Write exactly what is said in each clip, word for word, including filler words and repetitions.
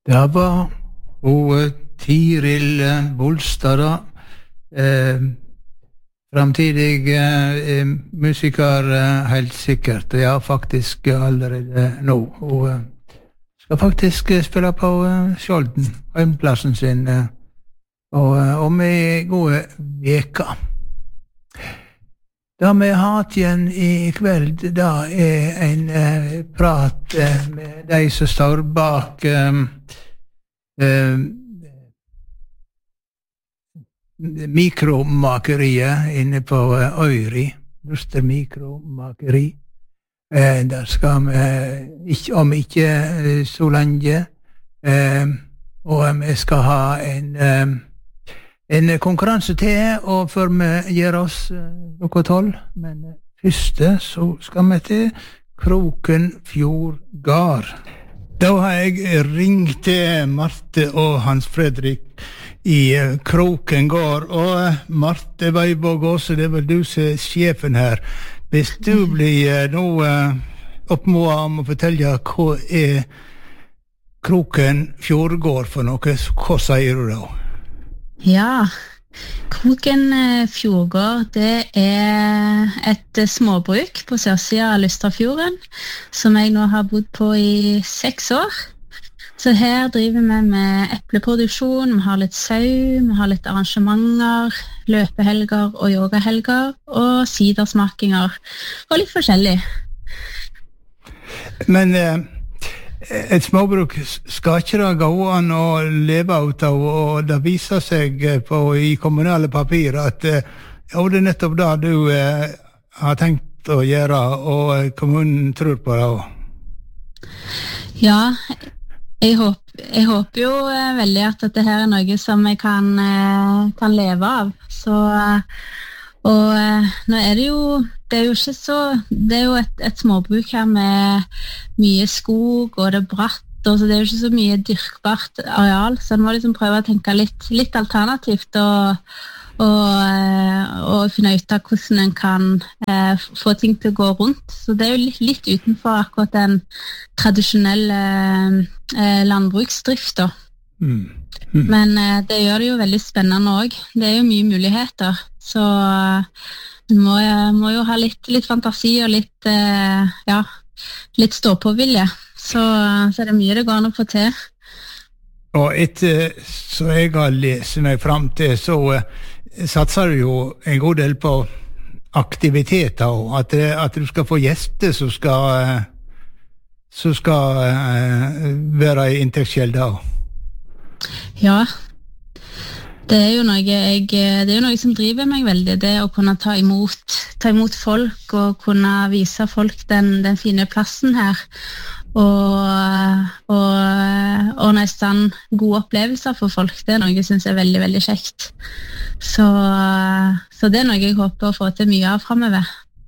Det var hun Tiril Bolstad da, eh, fremtidig eh, musiker eh, helt sikkert, ja faktisk allerede nå. Hun eh, skal faktisk eh, spille på eh, Skjolden, hjemplassen sin, eh, og eh, om i gode veker. Det vi har hatt igjen i kveld, da er en eh, prat eh, med de som står bak eh, eh, mikromakeriet inne på eh, Øyri, Luster mikromakeri. Eh, der skal vi ikke, om ikke eh, så lenge, eh, og vi skal ha en eh, En konkurranse til, og før vi gjør oss noe tolv, men første så skal vi til Krokenfjord gard. Da har jeg ringt til Marte og Hans Fredrik i Kroken gard, og Marte Weibog også, det er vel du som er sjefen her. Hvis du blir nå oppmålet om å fortelle hva er Krokenfjord gard for noe, hva sier du da? Ja, Krokenfjord gard, det er et småbruk på sørsiden av Lustrafjorden, som jeg nå har bodd på i seks år. Så her driver vi med epleproduksjon, vi har litt sau, vi har litt arrangementer, løpehelger og yogahelger, og sidersmakinger, og litt forskjellig. Men eh, et småbruk skal ikke da gå an å leve ut av, og det viser seg på, i kommunale papir at eh, jo, det er nettopp det du eh, har tenkt å gjøre, og kommunen tror på det også. Ja, jeg håper, jeg håper jo eh, veldig at dette her er noe som jeg kan, eh, kan leve av. Så, eh, og eh, nå er det jo, det er jo ikke så, det er jo et, et småbruk her med mye skog, og det er bratt, og så det er jo ikke så mye dyrkbart areal, så en må liksom prøve å tenke litt, litt alternativt, og, og, eh, og finne ut av hvordan en kan eh, få ting til å gå rundt. Så det er jo litt, litt utenfor akkurat den tradisjonelle eh, landbruksdrift da. Mm. Mm. Men eh, det gjør det jo veldig spennende også. Det er jo mye muligheter, så du må, må jo ha litt, litt fantasi og litt, eh, ja, litt stå-på-vilje. Så, så er det mye det går an å få til. Og etter så jeg har lest meg frem til, så uh, satser du jo en god del på aktiviteter, og at, at du skal få gjester som skal, uh, som skal uh, være i inntektskjelde. Ja, det er jo noe jeg, det er jo noe som driver meg veldig, det å kunne ta imot, ta imot folk og kunne vise folk den, den fine plassen her, og, og, og nesten gode opplevelser for folk. Det er noe jeg synes er veldig, veldig kjekt. Så, så det er noe jeg håper å få til mye av fremover.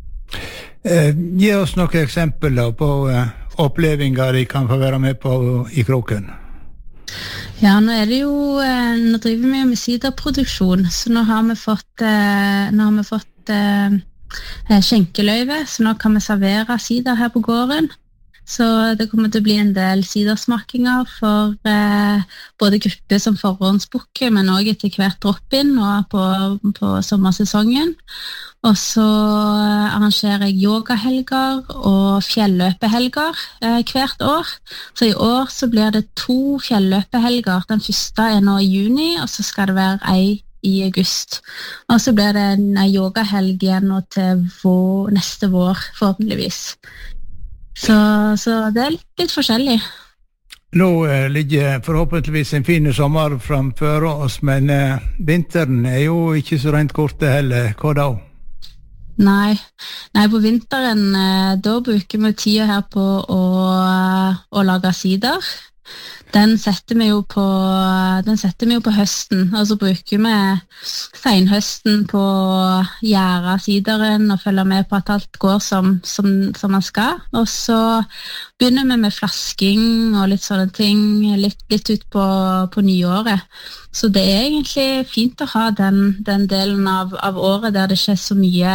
Eh, gi oss noen eksempler på eh, opplevelser de kan få være med på i Kroken. Ja, nå er det jo, nå driver vi med siderproduksjon, så nå har vi fått, nå har vi fått eh, skjenkeløyve, så nå kan vi servere sider her på gården. Så det kommer til å bli en del sidersmakinger for eh, både grupper som forhåndsbukker, men også etter hvert drop-in nå på, på sommersesongen. Og så arrangerer jeg yogahelger og fjelløpehelger eh, hvert år. Så i år så blir det to fjelløpehelger. Den første er nå i juni, og så skal det være ei i august. Og så blir det en yogahelg igjen nå til vår, neste vår, forhåpentligvis. Så, så det er litt, litt forskjellig. Nå eh, ligger forhåpentligvis en fin sommer framfor oss, men eh, vinteren er jo ikke så rent korte heller. Hva da? Nei, Nei på vinteren eh, da bruker vi tida her på å, å lage sider. Den setter vi jo på, den setter vi jo på høsten, og så bruker vi senhøsten på å gjære sideren og følge med på at alt går som, som, som man skal. Og så begynner vi med flasking og litt sånne ting, litt, litt ut på, på nyåret. Så det er egentlig fint å ha den, den delen av, av året der det ikke er så mye,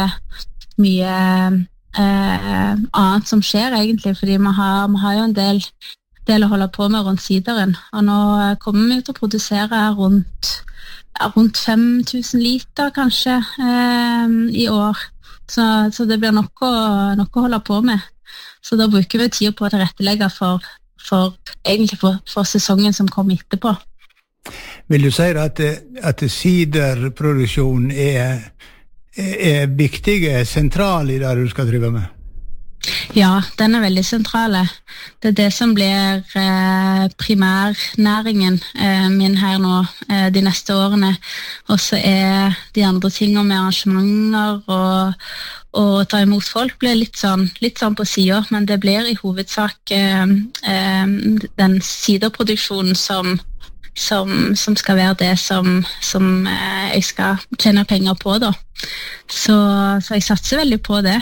mye eh, annet som skjer egentlig, fordi vi har, vi har jo en del del å holde på med rundt sideren. Og nå kommer vi til å produsere rundt, ja, rundt fem tusen liter kanskje eh, i år. Så, så det blir nok å, nok å holde på med. Så da bruker vi tid på å tilrettelegge for, for, egentlig for, for sesongen som kommer etterpå. Vil du si at, at siderproduksjon er, er viktig, er sentral i det du skal drive med? Ja, den er veldig sentrale. Det er det som blir eh, primærnæringen eh, min her nå eh, de neste årene. Og så er de andre tingene med arrangementer og, og ta imot folk blir litt sånn, litt sånn på siden, men det blir i hovedsak eh, eh, den siderproduksjonen som Som, som skal være det som, som eh, jeg skal tjene penger på da. Så, så jeg satser veldig på det.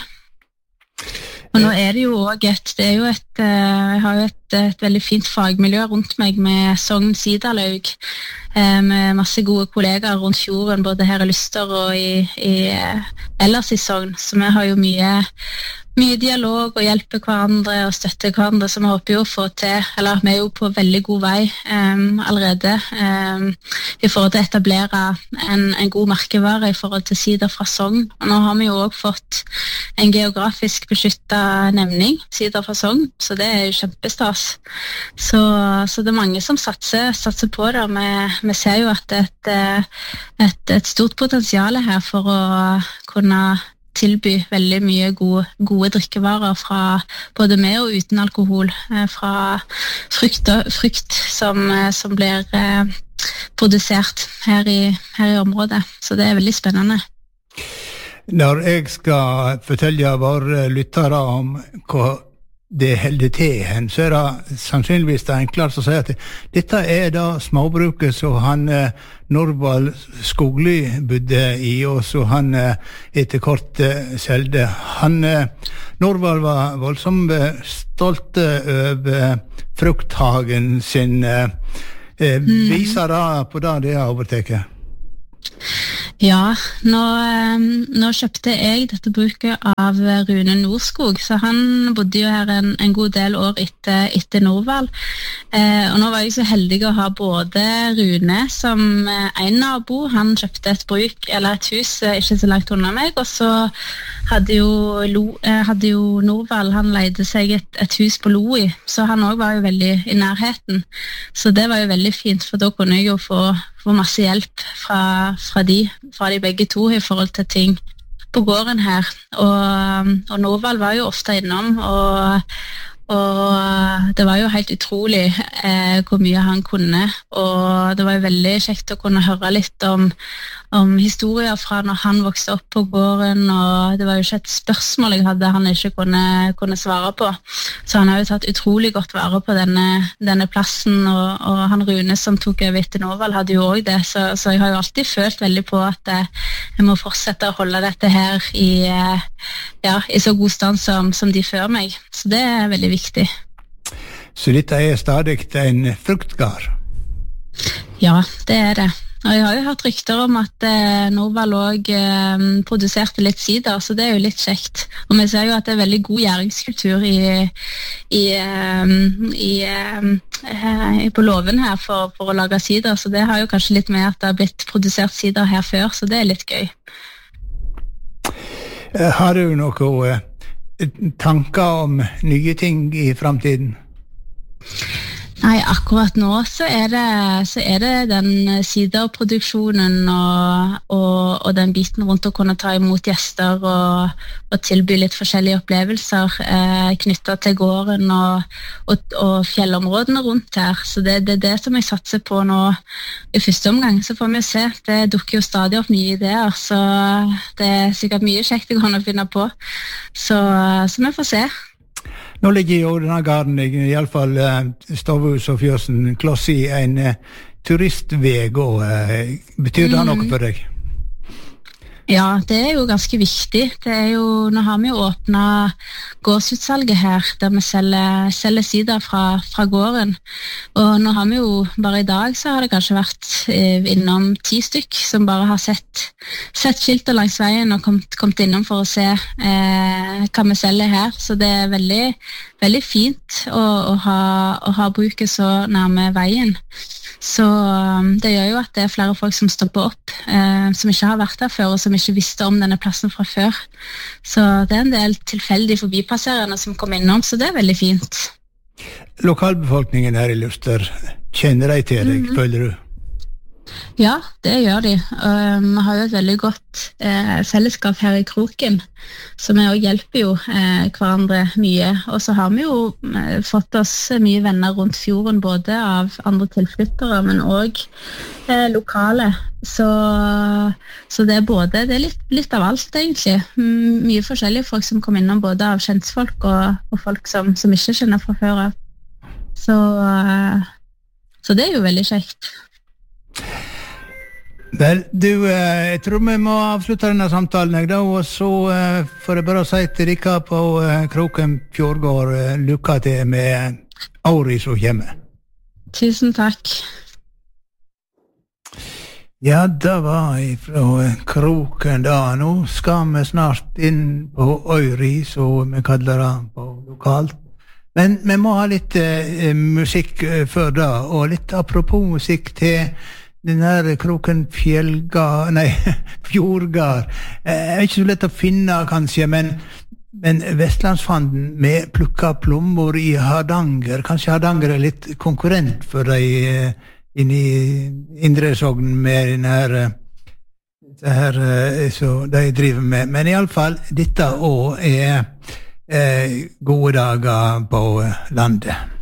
Og nå er det jo også et, det er jo et, jeg har jo et, et veldig fint fagmiljø rundt meg med Sogn Siderlaug, med masse gode kollegaer rundt fjorden, både her i Lyster og i, i, ellers i Sogn. Så vi har jo mye, mye dialog og hjelper hverandre og støtter hverandre, som vi håper jo å få til, eller vi er jo på veldig god vei um, allerede um, i forhold til å etablere en, en god merkevare i forhold til sider fra Sogn. Og nå har vi jo også fått en geografisk beskyttet nevning, sider fra Sogn, så det er jo kjempestas. Så, så det er mange som satser, satser på det, og vi, vi ser jo at det er et, et, et stort potensial her for å kunne tilby veldig mye gode, gode drikkevarer fra både med og uten alkohol, fra frukt, frukt som, som blir eh, produsert her i, her i området. Så det er veldig spennende. Når jeg skal fortelle våre lyttere om hva det holder til hen, så er det sannsynligvis det enklere å si at dette er da småbruket som han Norvald Skogli bodde i, og så han etter kort selde. Han, Norvald var voldsomt stolt over frukthagen sin. Viser det på det det har overtaket? Ja, nå, nå kjøpte jeg dette bruket av Rune Nordskog, så han bodde jo her en, en god del år etter, etter Norvald. Eh, og nå var jeg så heldig å ha både Rune som en nabo, han kjøpte et bruk, eller et hus ikke så langt unna meg, og så hadde jo, Lo, hadde jo Norvald, han leide seg et, et hus på Loi, så han også var jo veldig i nærheten. Så det var jo veldig fint, for da kunne jeg jo få få masse hjelp fra, fra, de, fra de begge to i forhold til ting på gården her. Og, og Norvald var jo ofte innom, og, og det var jo helt utrolig eh, hvor mye han kunne. Og det var jo veldig kjekt å kunne høre litt om, om historier fra når han vokste opp på gården, og det var jo ikke et spørsmål jeg hadde han ikke kunne, kunne svare på. Så han har jo tatt utrolig godt vare på denne, denne plassen, og, og han Rune som tok over etter Norvald hadde jo også det, så, så jeg har jo alltid følt veldig på at jeg må fortsette å holde dette her i, ja, i så god stand som, som de før meg. Så det er veldig viktig. Så dette er stadig en fruktgard? Ja, det er det. Og jeg har jo hørt rykter om at eh, Norvald også eh, produserte litt sider, så det er jo litt kjekt. Og vi ser jo at det er veldig god gjæringskultur i, i, eh, i, eh, på låven her for, for å lage sider, så det har jo kanskje litt med at det har blitt produsert sider her før, så det er litt gøy. Har du noen tanker om nye ting i fremtiden? Nei, akkurat nå så er det, så er det den siderproduksjonen og, og, og den biten rundt å kunne ta imot gjester og, og tilby litt forskjellige opplevelser eh, knyttet til gården og, og, og fjellområdene rundt her. Så det, det er det som jeg satser på nå i første omgang. Så får vi se, det dukker jo stadig opp nye ideer, så det er sikkert mye kjekt jeg kan finne på. Så, så vi får se. Nå ligger jo denne garden, i alle fall uh, Stavhus og Fjøsen, kloss i en uh, turistveg, og uh, betyr det noe for deg? Ja, det er jo ganske viktig. Det er jo, nå har vi jo åpnet gårdsutsalget her, der vi selger, selger sider fra, fra gården. Og nå har vi jo, bare i dag så har det kanskje vært eh, innom ti stykk som bare har sett, sett skilter langs veien og kommet, kommet innom for å se eh, hva vi selger her. Så det er veldig, veldig fint å, å, ha, å ha bruket så nærme veien. Så det gjør jo at det er flere folk som stopper opp, eh, som ikke har vært her før, og som ikke visste om denne plassen fra før. Så det er en del tilfeldig forbipasserende som kommer innom, så det er veldig fint. Lokalbefolkningen her i Luster, kjenner de til deg, mm-hmm. føler du? Ja, det gjør de. Vi um, har jo et veldig godt eh, fellesskap her i Kroken, så vi også hjelper jo eh, hverandre mye. Og så har vi jo eh, fått oss mye venner rundt fjorden, både av andre tilflyttere, men også eh, lokale. Så, så det er både, det er litt, litt av alt egentlig. M- mye forskjellige folk som kommer innom, både av kjentfolk og, og folk som, som ikke kjenner fra før av. Så, eh, så det er jo veldig kjekt. Vel, du, eh, jeg tror vi må avslutte denne samtalen, jeg da, og så eh, får jeg bare si til dere på eh, Kroken Fjordgård, eh, lykke til med året som kommer. Tusen takk. Ja, det var jeg fra Kroken da. Nå skal vi snart inn på Øyri, så vi kaller det på lokalt. Men vi må ha litt eh, musikk eh, før da, og litt apropos musikk til den her Kroken Fjellgard, nei, Fjordgard. Eh, er ikke så lett å finne, kanskje, men, men Vestlandsfanden med plukka plommer i Hardanger. Kanskje Hardanger er litt konkurrent for deg eh, inn i Indre Sogn med den her, det her eh, så de driver med. Men i alle fall, dette også er eh, gode dager på landet.